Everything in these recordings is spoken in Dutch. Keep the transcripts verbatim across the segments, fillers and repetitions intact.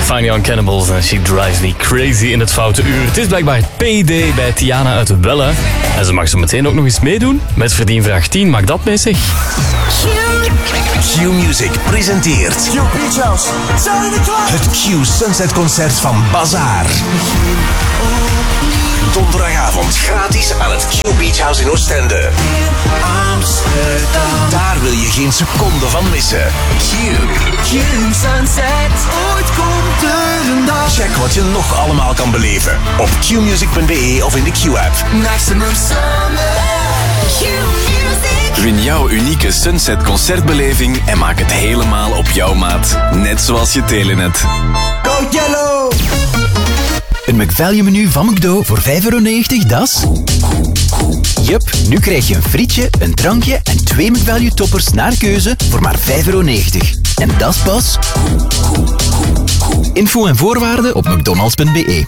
Fine Young Cannibals en She Drives Me Crazy in het foute uur. Het is blijkbaar P D bij Tiana uit Welle. En ze mag zo meteen ook nog eens meedoen met Verdienvraag tien. Maak dat mee, zeg. Q-Music presenteert Q Beach House. Zijn jullie klaar? het Q Sunset Concert van Bazaar. Donderdagavond gratis aan het Q Beach House in Oostende. Amsterdam. Daar wil je geen seconde van missen. Q. Q Sunset. Ooit komt er een dag. Check wat je nog allemaal kan beleven op q music punt b e of in de Q-app. Maximum summer. Q Music. Win jouw unieke Sunset concertbeleving en maak het helemaal op jouw maat. Net zoals je Telenet. Go Yellow. Een McValue-menu van McDo voor vijf euro negentig, dat is... Jup, nu krijg je een frietje, een drankje en twee McValue-toppers naar keuze voor maar vijf euro negentig. En dat is pas... Info en voorwaarden op mcdonalds punt b e.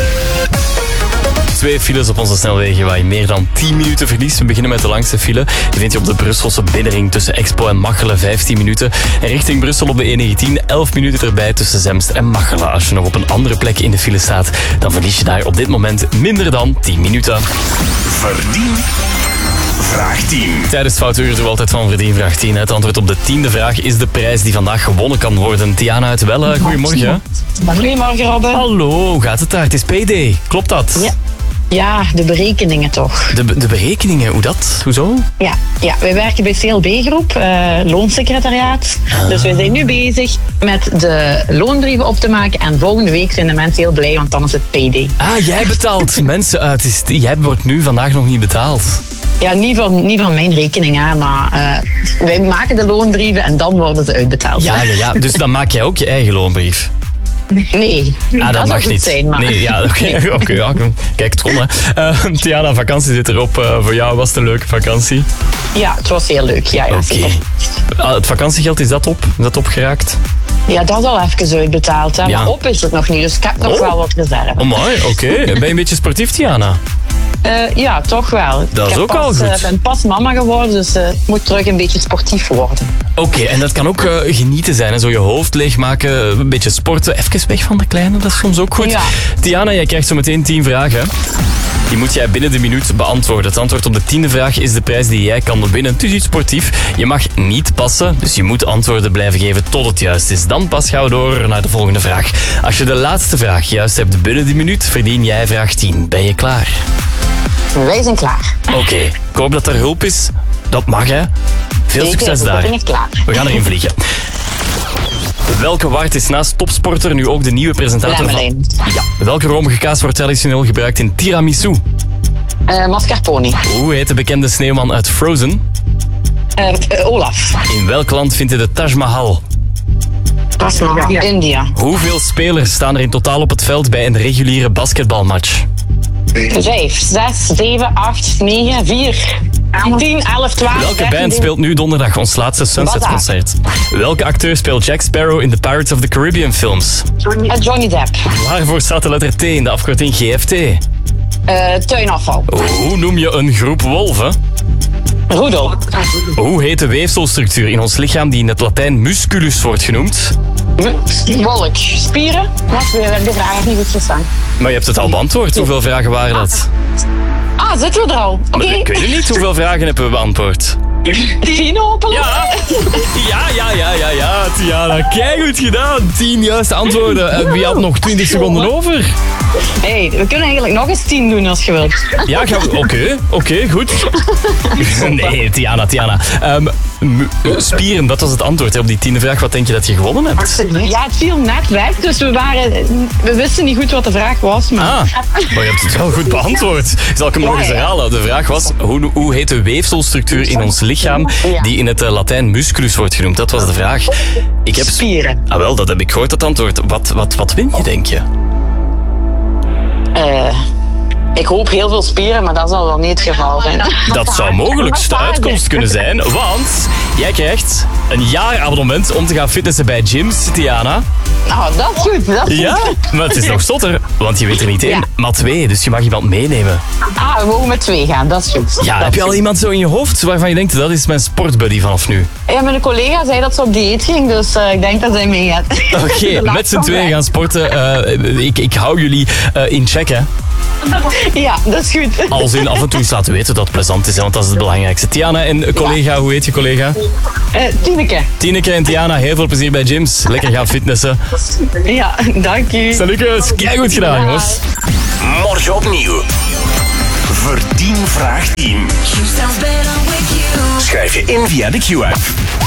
Twee files op onze snelwegen waar je meer dan tien minuten verliest. We beginnen met de langste file. Die vind je op de Brusselse binnenring tussen Expo en Machelen, vijftien minuten. En richting Brussel op de E negentien, elf minuten erbij tussen Zemst en Machelen. Als je nog op een andere plek in de file staat, dan verlies je daar op dit moment minder dan tien minuten. Verdien. Vraag tien. Tijdens het foute uur doen we altijd van Verdien Vraag tien. Het antwoord op de tiende vraag is de prijs die vandaag gewonnen kan worden. Tiana uit Welle, goedemorgen. Goedemorgen, Robin. Hallo, hoe gaat het daar? Het is P D, klopt dat? Ja. Ja, de berekeningen toch. De, de berekeningen, hoe dat? Hoezo? Ja, ja, wij werken bij C L B-groep, uh, loonsecretariaat. Ah. Dus we zijn nu bezig met de loonbrieven op te maken. En volgende week zijn de mensen heel blij, want dan is het P D. Ah, jij betaalt mensen uit. Is, jij wordt nu vandaag nog niet betaald. Ja, niet van, niet van mijn rekening, hè, maar uh, wij maken de loonbrieven en dan worden ze uitbetaald. Ja, ja, ja. Dus dan maak jij ook je eigen loonbrief? Nee, ah, dat, dat mag niet. Zijn, maar... Nee, ja, oké. Okay, okay, ja, kijk, het kon, hè. Uh, Tiana, vakantie zit erop. Uh, voor jou was het een leuke vakantie? Ja, het was heel leuk. Ja, ja, oké. Okay. Uh, het vakantiegeld, is dat op? Is dat opgeraakt? Ja, dat is al even uitbetaald. Hè. Ja. Maar op is het nog niet, dus ik heb nog oh. wel wat reserve. Oh, mooi, oké. Okay. Ben je een beetje sportief, Tiana? Uh, ja, toch wel. Dat is ik ook pas, al goed. Ik uh, ben pas mama geworden, dus uh, ik moet terug een beetje sportief worden. Oké, okay, en dat kan ook uh, genieten zijn. Hè? Zo je hoofd leegmaken, een beetje sporten. Even weg van de kleine, dat is soms ook goed. Ja. Tiana, jij krijgt zo meteen tien vragen. Die moet jij binnen de minuut beantwoorden. Het antwoord op de tiende vraag is de prijs die jij kan winnen. Het is iets sportief. Je mag niet passen, dus je moet antwoorden blijven geven tot het juist is. Dan pas gauw door naar de volgende vraag. Als je de laatste vraag juist hebt binnen die minuut, verdien jij vraag tien. Ben je klaar? Wij zijn klaar. Oké, okay. Ik hoop dat er hulp is. Dat mag, hè. Veel Zeker, succes daar. Ik ben klaar. We gaan erin vliegen. Welke Wart is naast topsporter nu ook de nieuwe presentator van... Ja. Welke romige kaas wordt traditioneel gebruikt in tiramisu? Uh, mascarpone. Hoe heet de bekende sneeuwman uit Frozen? Uh, uh, Olaf. In welk land vindt je de Taj Mahal? Taj Mahal. Ja. India. Hoeveel spelers staan er in totaal op het veld bij een reguliere basketbalmatch? Vijf, zes, zeven, acht, negen, vier, tien, elf, twaalf. Welke band speelt nu donderdag ons laatste Sunset-concert? Welke acteur speelt Jack Sparrow in de Pirates of the Caribbean films? Johnny, uh, Johnny Depp. Waarvoor staat de letter T in de afkorting G F T? Uh, tuinafval. Hoe noem je een groep wolven? Roedel. Hoe heet de weefselstructuur in ons lichaam die in het Latijn musculus wordt genoemd? Wolk. Spieren? Wat? We hebben de vraag niet goed verstaan. Maar je hebt het al beantwoord. Hoeveel vragen waren dat? Ah, zitten we er al? Oké. Okay. Ik weet niet. Hoeveel vragen hebben we beantwoord? Tien hopelijk. Ja, ja, ja, ja, ja, ja, Tiana. Kijk, goed gedaan. Tien juiste antwoorden. En wie had nog twintig seconden over? Hé, hey, we kunnen eigenlijk nog eens tien doen als je wilt. Ja, oké, oké, okay, goed. Nee, Tiana, Tiana. Um, spieren, dat was het antwoord hè, op die tiende vraag. Wat denk je dat je gewonnen hebt? Ja, het viel net weg, dus we, waren, we wisten niet goed wat de vraag was. Maar... Ah, maar je hebt het wel goed beantwoord. Zal ik hem nog eens herhalen? De vraag was, hoe, hoe heet de weefselstructuur in ons lichaam die in het uh, Latijn musculus wordt genoemd? Dat was de vraag. Ik heb... Spieren. Ah wel, dat heb ik gehoord, dat antwoord. Wat, wat, wat win je, denk je? Uh, ik hoop heel veel spieren, maar dat zal wel niet het geval zijn. Dat zou mogelijk de uitkomst kunnen zijn, want jij krijgt een jaar abonnement om te gaan fitnessen bij gyms, Tiana. Nou, dat is goed. Dat is Ja, goed. maar het is nog stotter, want je weet er niet één, Ja. maar twee. Dus je mag iemand meenemen. Ah, we mogen met twee gaan. Dat is goed. Ja, Dat heb je is al goed. iemand zo in je hoofd waarvan je denkt, dat is mijn sportbuddy vanaf nu? Ja, mijn collega zei dat ze op dieet ging, dus uh, ik denk dat zij meegaat. Oké, met z'n tweeën gaan sporten. Uh, ik, ik hou jullie uh, in check, hè. Ja, dat is goed. Als in af en toe eens laten weten dat het plezant is, hè, want dat is het belangrijkste. Tiana en collega, hoe heet je collega? Uh, Tineke. Tineke en Tiana, heel veel plezier bij gyms. Lekker gaan fitnessen. Ja, dank u. Salukes, kijk goed gedaan, Ja. jongens. Morgen opnieuw. Verdien vraagt team. Q sounds better with you. Schrijf je in via de Q-app.